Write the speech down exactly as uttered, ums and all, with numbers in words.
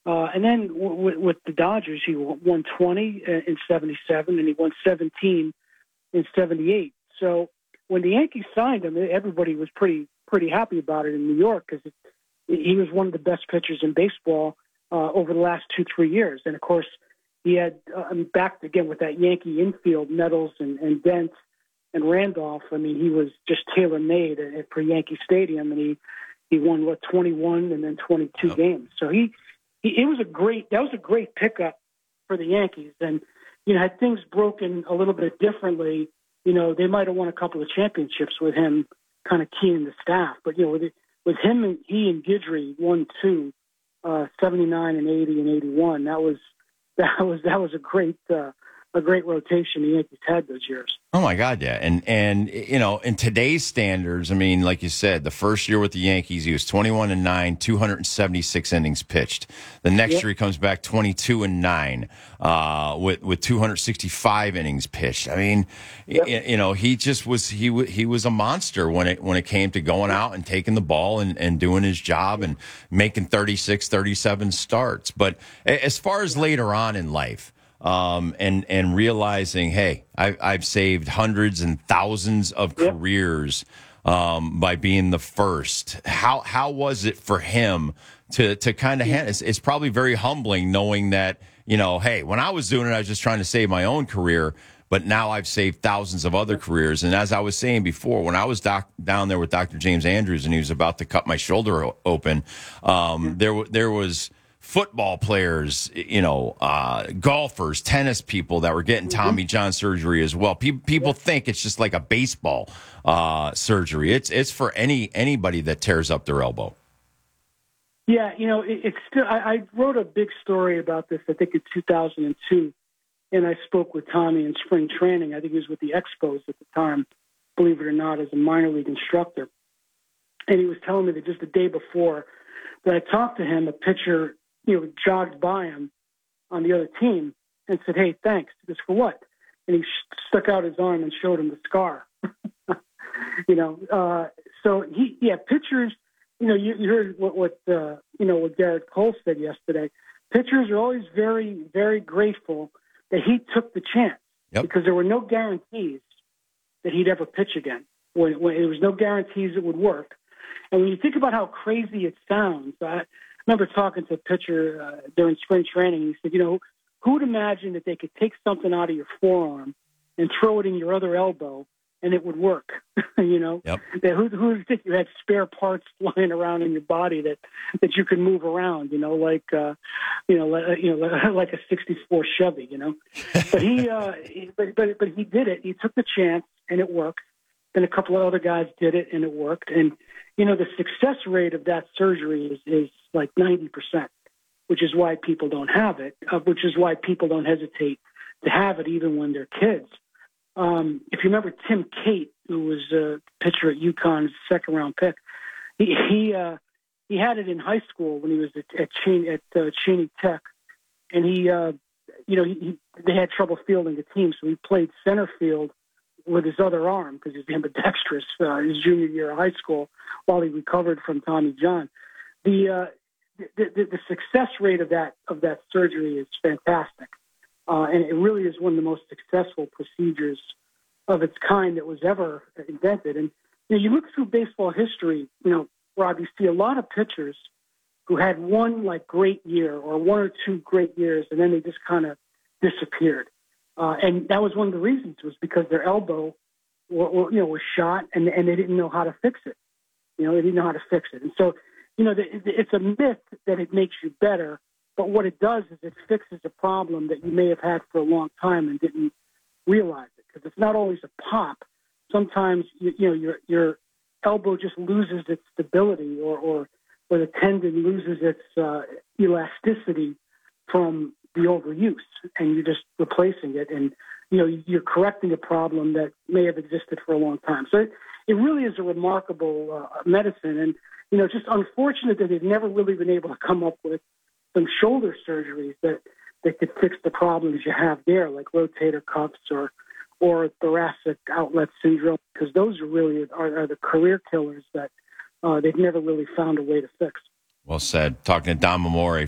Uh, and then w- w- with the Dodgers, he won twenty in seventy-seven, and he won seventeen in seventy-eight. So when the Yankees signed him, everybody was pretty pretty happy about it in New York because he was one of the best pitchers in baseball uh, over the last two, three years. And, of course, he had uh, back again with that Yankee infield, Nettles and, and Dent and Randolph. I mean, he was just tailor-made for Yankee Stadium, and he, he won, what, twenty-one and then twenty-two oh. games. So he, he it was a great that was a great pickup for the Yankees. And, you know, had things broken a little bit differently, you know, they might have won a couple of championships with him kind of keying the staff. But, you know, with, it, with him and he and Guidry won two, uh, seventy-nine and eighty and eighty-one. That was that was that was a great uh, a great rotation the Yankees had those years. Oh my God, yeah, and and you know, in today's standards, I mean, like you said, the first year with the Yankees, he was twenty-one and nine, two hundred seventy-six innings pitched. The next yep. year, he comes back twenty-two and nine, uh, with with two hundred sixty-five innings pitched. I mean, yep. you, you know, he just was he he was a monster when it when it came to going out and taking the ball and, and doing his job and making thirty-six, thirty-seven starts. But as far as later on in life. Um, and, and realizing, hey, I, I've saved hundreds and thousands of yep. careers um, by being the first. How how was it for him to to kind of hand? It's, it's probably very humbling knowing that, you know, hey, when I was doing it, I was just trying to save my own career, but now I've saved thousands of other careers. And as I was saying before, when I was doc, down there with Doctor James Andrews and he was about to cut my shoulder open, um, there there was. Football players, you know, uh, golfers, tennis people that were getting Tommy John surgery as well. People, people think it's just like a baseball uh, surgery. It's it's for any anybody that tears up their elbow. Yeah, you know, it, it's still. I, I wrote a big story about this. I think in two thousand two, and I spoke with Tommy in spring training. I think he was with the Expos at the time, believe it or not, as a minor league instructor. And he was telling me that just the day before that I talked to him, a pitcher, you know, jogged by him on the other team and said, "Hey, thanks." He goes, "For what?" And he sh- stuck out his arm and showed him the scar. you know, uh, so he, yeah, pitchers, you know, you, you heard what, what uh, you know, what Garrett Cole said yesterday. Pitchers are always very, very grateful that he took the chance yep. because there were no guarantees that he'd ever pitch again. When, when there was no guarantees it would work. And when you think about how crazy it sounds, I, I remember talking to a pitcher uh, during spring training. He said, you know, who would imagine that they could take something out of your forearm and throw it in your other elbow and it would work? you know, yep. that who, who would think you had spare parts lying around in your body that, that you could move around, you know, like, uh, you know, like, you know, like a sixty-four Chevy, you know, but he, uh, he, but, but, but he did it. He took the chance and it worked. Then a couple of other guys did it and it worked. And, you know, the success rate of that surgery is, is like ninety percent, which is why people don't have it, uh, which is why people don't hesitate to have it even when they're kids. Um, if you remember Tim Cate, who was a pitcher at UConn's second round pick, he he, uh, he had it in high school when he was at at, Cheney, at uh, Cheney Tech, and he, uh, you know, he, he, they had trouble fielding the team, so he played center field with his other arm because he's ambidextrous uh, his junior year of high school while he recovered from Tommy John. The, uh, the, the the success rate of that of that surgery is fantastic, uh, and it really is one of the most successful procedures of its kind that was ever invented. And you know, you look through baseball history, you know, Rob, you see a lot of pitchers who had one like great year or one or two great years, and then they just kind of disappeared. Uh, and that was one of the reasons, was because their elbow, w- w- you know, was shot, and, and they didn't know how to fix it. You know, they didn't know how to fix it. And so, you know, the, it's a myth that it makes you better, but what it does is it fixes a problem that you may have had for a long time and didn't realize it. Because it's not always a pop. Sometimes, you, you know, your your elbow just loses its stability, or or, or the tendon loses its uh, elasticity from the overuse, and you're just replacing it, and you know you're correcting a problem that may have existed for a long time. So it, it really is a remarkable uh, medicine, and you know, just unfortunate that they've never really been able to come up with some shoulder surgeries that that could fix the problems you have there, like rotator cuffs or or thoracic outlet syndrome, because those are really are, are the career killers that uh, they've never really found a way to fix. Well said. Talking to Don Mamore